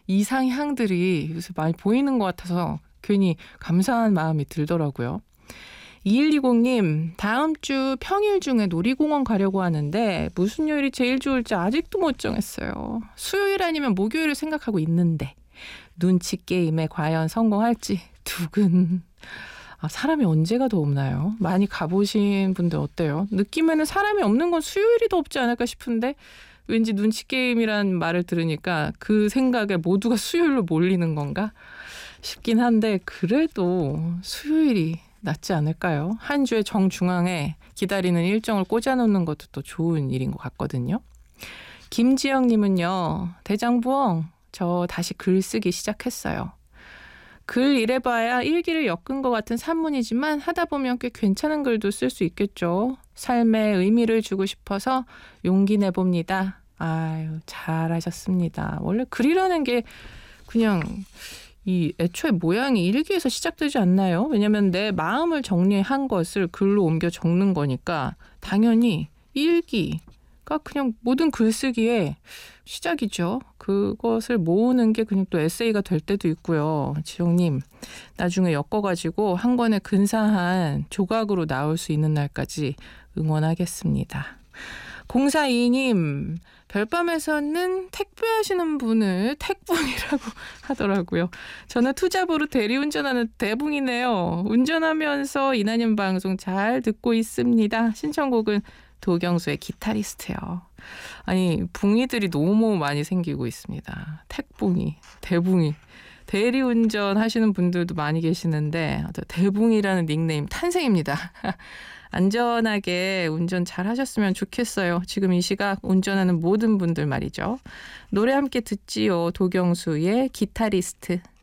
이상향들이 요새 많이 보이는 것 같아서 괜히 감사한 마음이 들더라고요. 2120님, 다음 주 평일 중에 놀이공원 가려고 하는데 무슨 요일이 제일 좋을지 아직도 못 정했어요. 수요일 아니면 목요일을 생각하고 있는데 눈치 게임에 과연 성공할지 두근. 사람이 언제가 더 없나요? 많이 가보신 분들 어때요? 느낌에는 사람이 없는 건 수요일이 더 없지 않을까 싶은데 왠지 눈치 게임이란 말을 들으니까 그 생각에 모두가 수요일로 몰리는 건가 싶긴 한데 그래도 수요일이 낫지 않을까요? 한 주의 정중앙에 기다리는 일정을 꽂아놓는 것도 또 좋은 일인 것 같거든요. 김지영님은요. 대장부엉 저 다시 글쓰기 시작했어요. 글 이래봐야 일기를 엮은 것 같은 산문이지만 하다 보면 꽤 괜찮은 글도 쓸 수 있겠죠. 삶에 의미를 주고 싶어서 용기 내봅니다. 아유 잘하셨습니다. 원래 글이라는 게 그냥 이 애초에 모양이 일기에서 시작되지 않나요? 왜냐하면 내 마음을 정리한 것을 글로 옮겨 적는 거니까 당연히 일기가 그냥 모든 글쓰기의 시작이죠. 그것을 모으는 게 그냥 또 에세이가 될 때도 있고요. 지영님 나중에 엮어가지고 한 권의 근사한 조각으로 나올 수 있는 날까지 응원하겠습니다. 0422님 별밤에서는 택배하시는 분을 택붕이라고 하더라고요. 저는 투잡으로 대리운전하는 대붕이네요. 운전하면서 이난님 방송 잘 듣고 있습니다. 신청곡은 도경수의 기타리스트요. 아니 붕이들이 너무 많이 생기고 있습니다. 택붕이, 대붕이. 대리운전 하시는 분들도 많이 계시는데 대붕이라는 닉네임 탄생입니다. 안전하게 운전 잘 하셨으면 좋겠어요. 지금 이 시각 운전하는 모든 분들 말이죠. 노래 함께 듣지요. 도경수의 기타리스트.